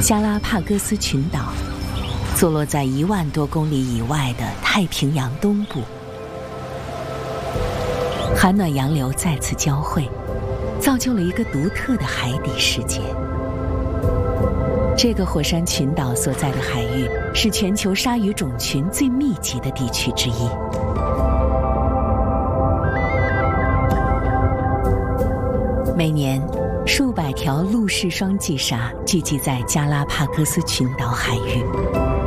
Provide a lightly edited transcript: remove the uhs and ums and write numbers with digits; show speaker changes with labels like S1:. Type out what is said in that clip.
S1: 加拉帕戈斯群岛坐落在1万多公里以外的太平洋东部，寒暖洋流在此交汇，造就了一个独特的海底世界。这个火山群岛所在的海域是全球鲨鱼种群最密集的地区之一。每年，数百条陆氏双髻鲨聚集在加拉帕戈斯群岛海域。